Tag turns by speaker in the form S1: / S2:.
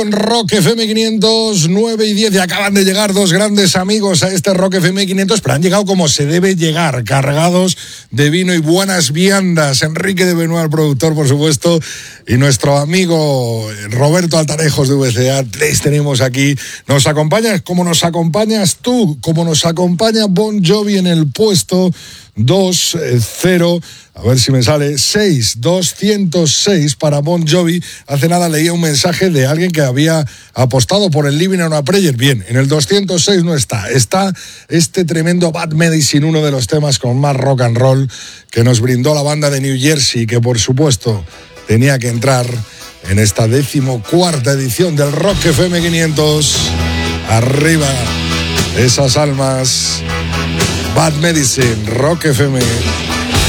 S1: Rock FM 500, 9 y 10, y acaban de llegar dos grandes amigos a este Rock FM 500, pero han llegado como se debe llegar, cargados de vino y buenas viandas. Enrique de Benoit, el productor, por supuesto, y nuestro amigo Roberto Altarejos de VCA, les tenemos aquí. Nos acompañas como nos acompañas tú, como nos acompaña Bon Jovi en el puesto 2-0, a ver si me sale 206 para Bon Jovi. Hace nada leía un mensaje de alguien que había apostado por el Living on a Prayer. Bien, en el 206 no está este tremendo Bad Medicine, uno de los temas con más rock and roll que nos brindó la banda de New Jersey, que por supuesto tenía que entrar en esta 14ª edición del Rock FM 500. Arriba esas almas. Bad Medicine, Rock FM.